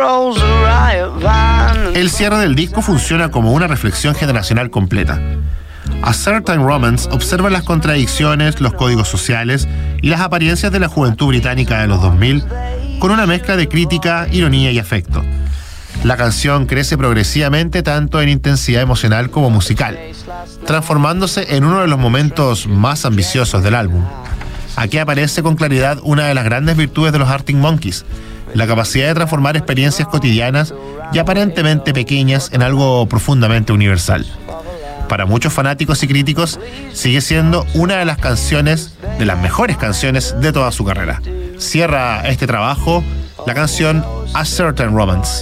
El cierre del disco funciona como una reflexión generacional completa. A Certain Romance observa las contradicciones, los códigos sociales y las apariencias de la juventud británica de los 2000 con una mezcla de crítica, ironía y afecto. La canción crece progresivamente tanto en intensidad emocional como musical, transformándose en uno de los momentos más ambiciosos del álbum. Aquí aparece con claridad una de las grandes virtudes de los Arctic Monkeys, la capacidad de transformar experiencias cotidianas y aparentemente pequeñas en algo profundamente universal. Para muchos fanáticos y críticos, sigue siendo una de las mejores canciones de toda su carrera. Cierra este trabajo la canción A Certain Romance.